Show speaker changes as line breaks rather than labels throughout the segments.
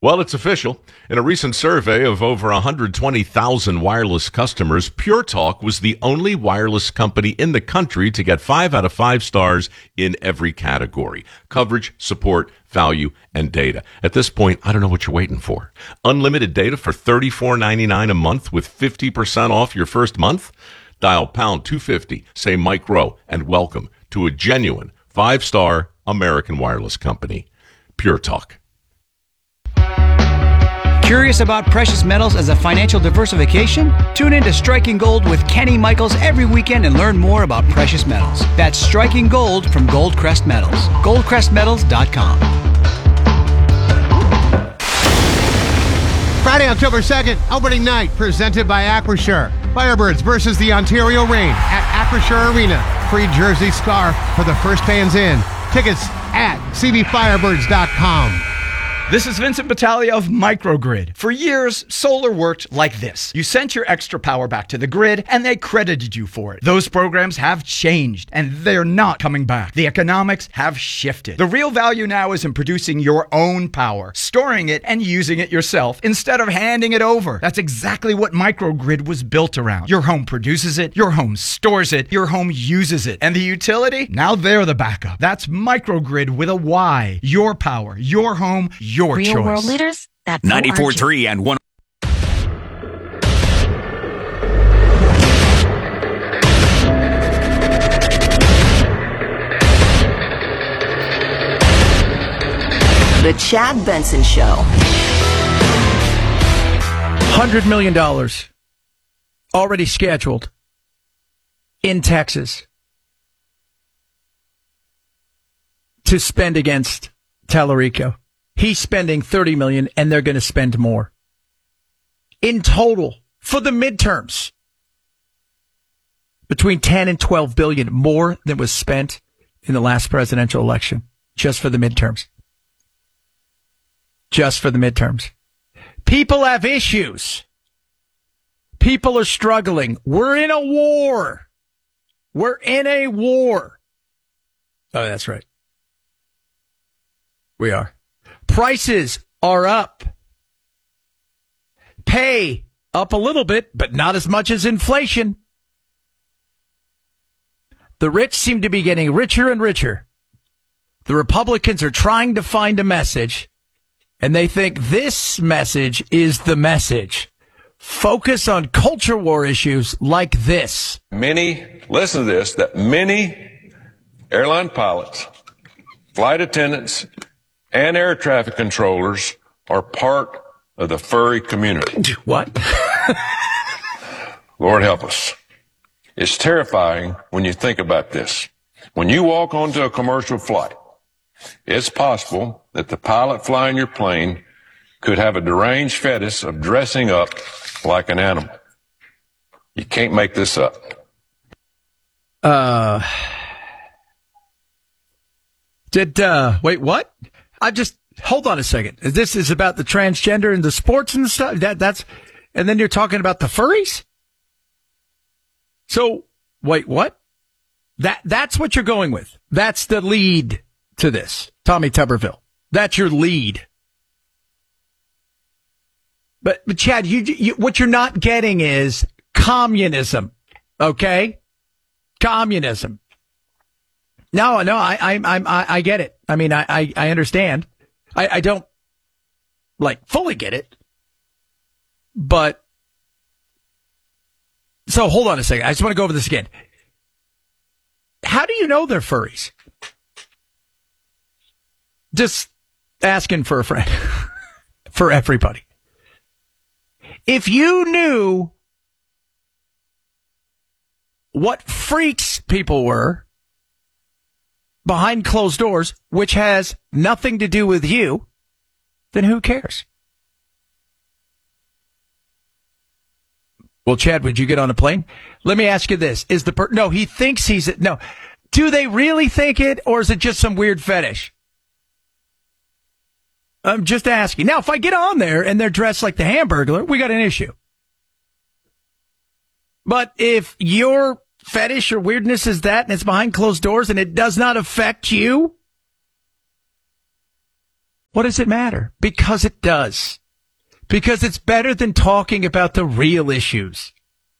Well, it's official. In a recent survey of over 120,000 wireless customers, Pure Talk was the only wireless company in the country to get 5 out of 5 stars in every category: coverage, support, value, and data. At this point, I don't know what you're waiting for. Unlimited data for $34.99 a month with 50% off your first month? Dial pound 250, say Mike Rowe, and welcome to a genuine 5-star American wireless company. Pure Talk.
Curious about precious metals as a financial diversification? Tune in to Striking Gold with Kenny Michaels every weekend and learn more about precious metals. That's Striking Gold from Goldcrest Metals. GoldcrestMetals.com.
Friday, October 2nd, opening night, presented by Acrisure. Firebirds versus the Ontario Reign at Acrisure Arena. Free jersey scarf for the first fans in. Tickets at cbfirebirds.com.
This is Vincent Battaglia of Microgrid. For years, solar worked like this. You sent your extra power back to the grid, and they credited you for it. Those programs have changed, and they're not coming back. The economics have shifted. The real value now is in producing your own power, storing it, and using it yourself, instead of handing it over. That's exactly what Microgrid was built around. Your home produces it, your home stores it, your home uses it. And the utility? Now they're the backup. That's Microgrid with a Y. Your power, your home, your
Real
choice.
world leaders, that's
94.3 and 1.
The Chad Benson Show.
$100 million already scheduled in Texas to spend against Tallarico. He's spending $30 million, and they're going to spend more. In total, for the midterms, between 10 and 12 billion more than was spent in the last presidential election, just for the midterms. Just for the midterms. People have issues. People are struggling. We're in a war. We're in a war. Oh, that's right. We are. Prices are up. Pay up a little bit, but not as much as inflation. The rich seem to be getting richer and richer. The Republicans are trying to find a message, and they think this message is the message. Focus on culture war issues like this.
Listen to this, that many airline pilots, flight attendants, and air traffic controllers are part of the furry community.
What?
Lord help us. It's terrifying when you think about this. When you walk onto a commercial flight, it's possible that the pilot flying your plane could have a deranged fetish of dressing up like an animal. You can't make this up.
Wait, what? Hold on a second. This is about the transgender and the sports and the stuff. And then you're talking about the furries? So, wait, what? That's what you're going with. That's the lead to this. Tommy Tuberville. That's your lead. But Chad, what you're not getting is communism. Okay? Communism. No, I get it. I mean, I understand. I don't, fully get it. But, so hold on a second. I just want to go over this again. How do you know they're furries? Just asking for a friend. For everybody. If you knew what freaks people were behind closed doors, which has nothing to do with you, then who cares? Well, Chad, would you get on a plane? Let me ask you this. No, he thinks no. Do they really think it, or is it just some weird fetish? I'm just asking. Now, if I get on there and they're dressed like the Hamburglar, we got an issue. But if your fetish or weirdness is that and it's behind closed doors and it does not affect you, What does it matter? Because it does. Because it's better than talking about the real issues.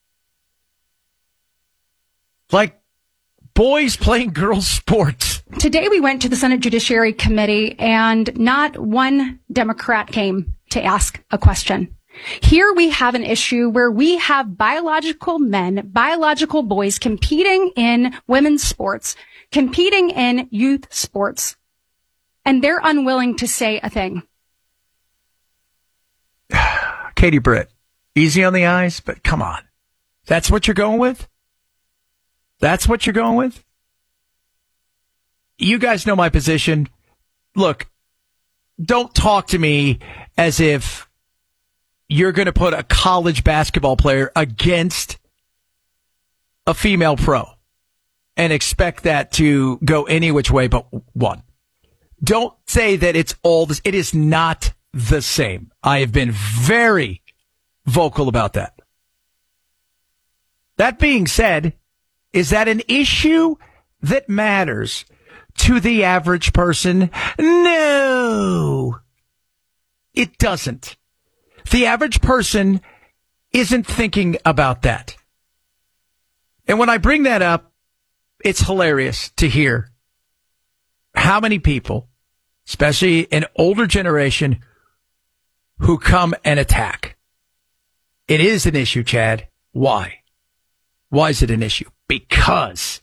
Like boys playing girls' sports.
Today we went to the Senate Judiciary Committee and not one Democrat came to ask a question. Here we have an issue where we have biological men, biological boys competing in women's sports, competing in youth sports, and they're unwilling to say a thing.
Katie Britt, easy on the eyes, but come on. That's what you're going with? That's what you're going with? You guys know my position. Look, don't talk to me as if you're going to put a college basketball player against a female pro and expect that to go any which way but one. Don't say that it's all this. It is not the same. I have been very vocal about that. That being said, is that an issue that matters to the average person? No, it doesn't. The average person isn't thinking about that. And when I bring that up, it's hilarious to hear how many people, especially an older generation, who come and attack. It is an issue, Chad. Why? Why is it an issue? Because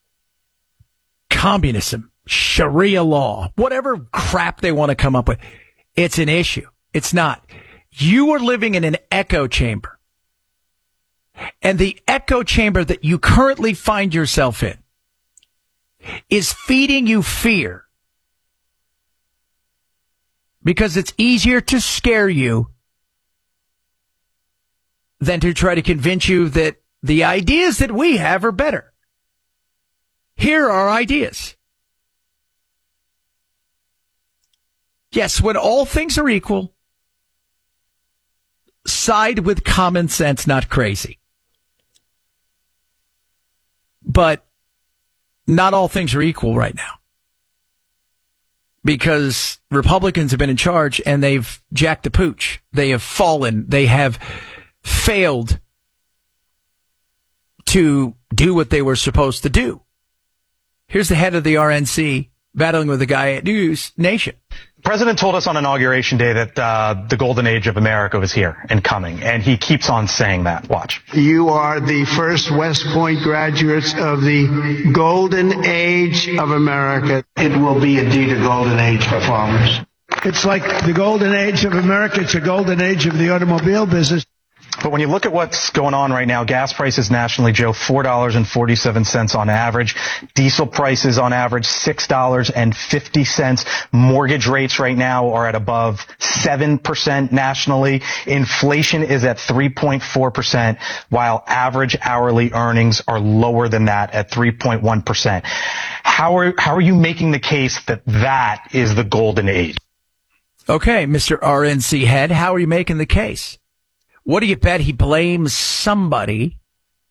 communism, Sharia law, whatever crap they want to come up with, it's an issue. It's not. You are living in an echo chamber. And the echo chamber that you currently find yourself in is feeding you fear. Because it's easier to scare you than to try to convince you that the ideas that we have are better. Here are ideas. Yes, when all things are equal, side with common sense, not crazy. But not all things are equal right now. Because Republicans have been in charge and they've jacked the pooch. They have fallen. They have failed to do what they were supposed to do. Here's the head of the RNC battling with the guy at News Nation.
The president told us on Inauguration Day that the golden age of America was here and coming, and he keeps on saying that. Watch.
You are the first West Point graduates of the golden age of America. It will be indeed a golden age for farmers. It's like the golden age of America. It's a golden age of the automobile business.
But when you look at what's going on right now, gas prices nationally, Joe, $4.47 on average. Diesel prices on average, $6.50. Mortgage rates right now are at above 7% nationally. Inflation is at 3.4%, while average hourly earnings are lower than that at 3.1%. How are you making the case that that is the golden age?
Okay, Mr. RNC head, how are you making the case? What do you bet he blames somebody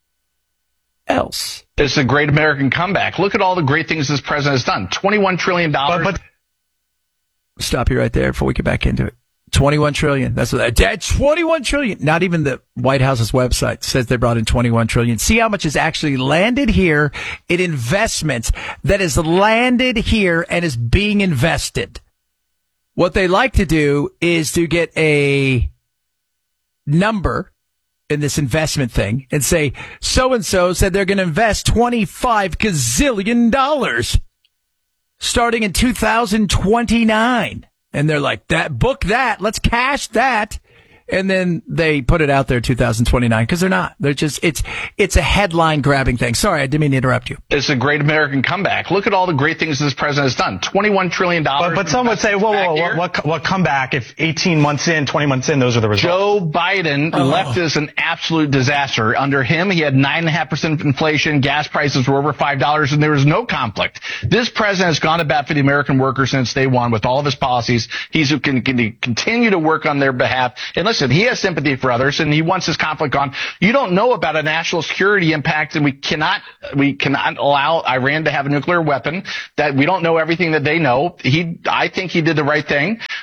else?
It's a great American comeback. Look at all the great things this president has done. $21 trillion. But
stop you right there before we get back into it. $21 trillion. That's what that's $21 trillion. Not even the White House's website says they brought in $21 trillion. See how much has actually landed here in investments that is landed here and is being invested. What they like to do is to get a number in this investment thing and say, so-and-so said they're going to invest $25 gazillion starting in 2029. And they're like, book that, let's cash that. And then they put it out there 2029 because they're not. They're just, it's a headline grabbing thing. Sorry, I didn't mean to interrupt you.
It's a great American comeback. Look at all the great things this president has done. $21 trillion.
But some would say, whoa, what comeback? If 18 months in, 20 months in, those are the results.
Joe Biden left us an absolute disaster. Under him, he had 9.5% inflation. Gas prices were over $5 and there was no conflict. This president has gone to bat for the American worker since day one with all of his policies. He's who can continue to work on their behalf. And listen, he has sympathy for others and he wants his conflict gone. You don't know about a national security impact, and we cannot allow Iran to have a nuclear weapon. That we don't know everything that they know. I think he did the right thing.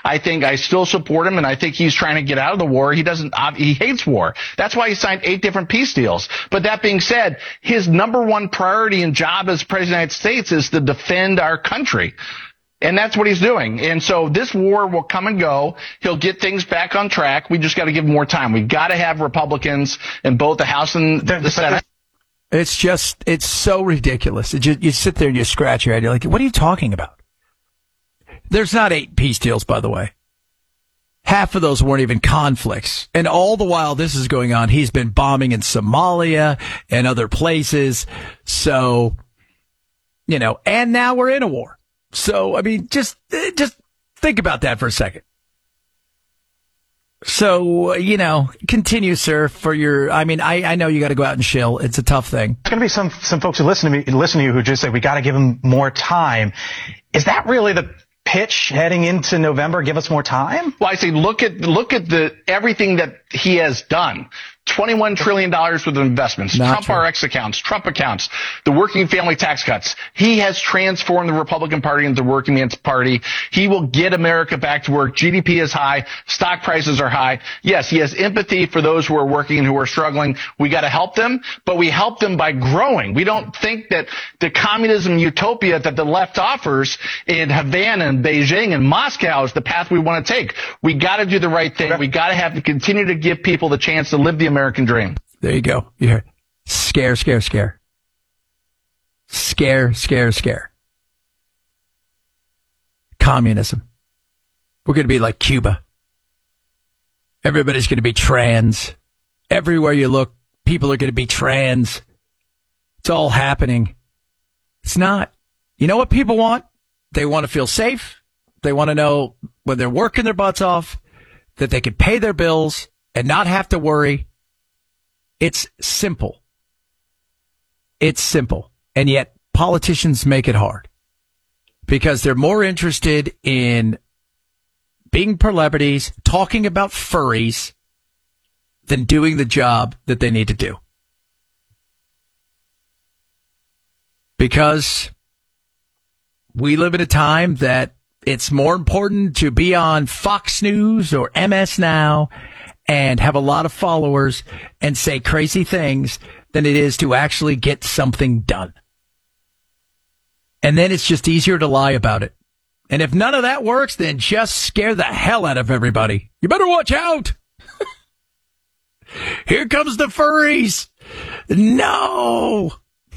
I think I still support him, and I think he's trying to get out of the war. He hates war. That's why he signed 8 different peace deals. But that being said, his number one priority and job as president of the United States is to defend our country. And that's what he's doing. And so this war will come and go. He'll get things back on track. We just got to give him more time. We've got to have Republicans in both the House and the Senate.
It's so ridiculous. You sit there and you scratch your head. You're like, what are you talking about? There's not 8 peace deals, by the way. Half of those weren't even conflicts. And all the while this is going on, he's been bombing in Somalia and other places. So, and now we're in a war. So, I mean, just think about that for a second. So, continue, sir, for your, I know you got to go out and chill. It's a tough thing.
There's going to be some folks who listen to you who just say, we got to give him more time. Is that really the pitch heading into November? Give us more time?
Well, I say, look at everything that he has done. $21 trillion worth of investments, Trump RX accounts, Trump accounts, the working family tax cuts. He has transformed the Republican Party into the working man's party. He will get America back to work. GDP is high. Stock prices are high. Yes, he has empathy for those who are working and who are struggling. We got to help them, but we help them by growing. We don't think that the communism utopia that the left offers in Havana and Beijing and Moscow is the path we want to take. We got to do the right thing. We got to have to continue to give people the chance to live the American dream.
There you go. You hear scare. Scare. Communism. We're going to be like Cuba. Everybody's going to be trans. Everywhere you look, people are going to be trans. It's all happening. It's not. You know what people want? They want to feel safe. They want to know when they're working their butts off that they can pay their bills and not have to worry. It's simple. And yet politicians make it hard because they're more interested in being celebrities, talking about furries, than doing the job that they need to do. Because we live in a time that it's more important to be on Fox News or MS Now and have a lot of followers and say crazy things than it is to actually get something done. And then it's just easier to lie about it. And if none of that works, then just scare the hell out of everybody. You better watch out. Here comes the furries. No.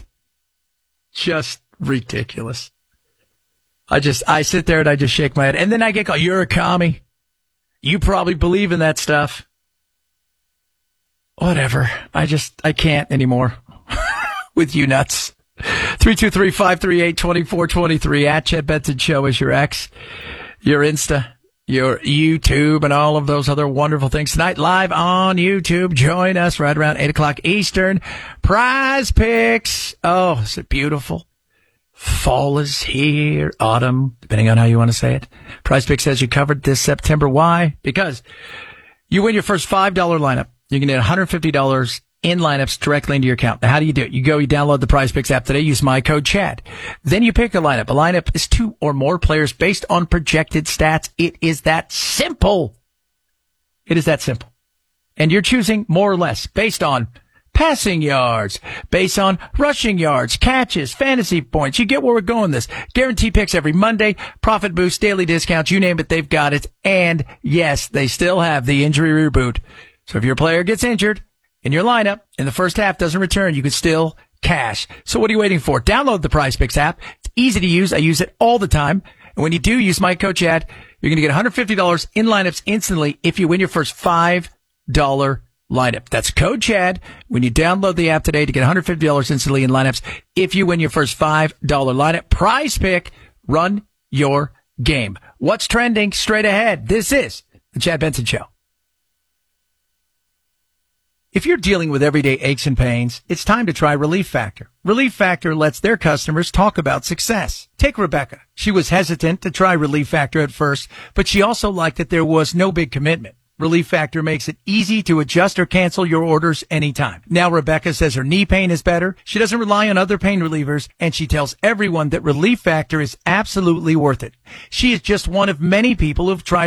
Just ridiculous. I sit there and I just shake my head. And then I get called, you're a commie. You probably believe in that stuff. Whatever. I can't anymore with you nuts. 323-538-2423 at Chad Benson Show is your X, your Insta, your YouTube, and all of those other wonderful things. Tonight, live on YouTube. Join us right around 8 o'clock Eastern. Prize Picks. Oh, is it beautiful? Fall is here. Autumn, depending on how you want to say it. Prize Picks has you covered this September. Why? Because you win your first $5 lineup. You can get $150 in lineups directly into your account. Now, how do you do it? You download the Prize Picks app today, use my code CHAD. Then you pick a lineup. A lineup is 2 or more players based on projected stats. It is that simple. And you're choosing more or less based on passing yards, based on rushing yards, catches, fantasy points. You get where we're going this. Guarantee picks every Monday, profit boost, daily discounts, you name it, they've got it. And yes, they still have the injury reboot. So if your player gets injured in your lineup and the first half doesn't return, you can still cash. So what are you waiting for? Download the Prize Picks app. It's easy to use. I use it all the time. And when you do use my code Chad, you're going to get $150 in lineups instantly if you win your first $5 lineup. That's code Chad when you download the app today to get $150 instantly in lineups if you win your first $5 lineup. Prize Pick, run your game. What's trending straight ahead? This is the Chad Benson Show. If you're dealing with everyday aches and pains, it's time to try Relief Factor. Relief Factor lets their customers talk about success. Take Rebecca. She was hesitant to try Relief Factor at first, but she also liked that there was no big commitment. Relief Factor makes it easy to adjust or cancel your orders anytime. Now Rebecca says her knee pain is better. She doesn't rely on other pain relievers, and she tells everyone that Relief Factor is absolutely worth it. She is just one of many people who've tried